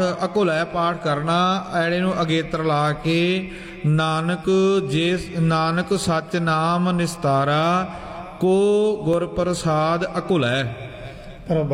ਅਕੁਲੈ ਪਾਠ ਕਰਨਾ, ਐੜੇ ਨੂੰ ਅਗੇਤਰ ਲਾ ਕੇ। ਨਾਨਕ ਸੱਚ ਨਾਮ ਨਿਸਤਾਰਾ, ਕੋ ਗੁਰ ਪ੍ਰਸਾਦ ਅਕੁਲੈ।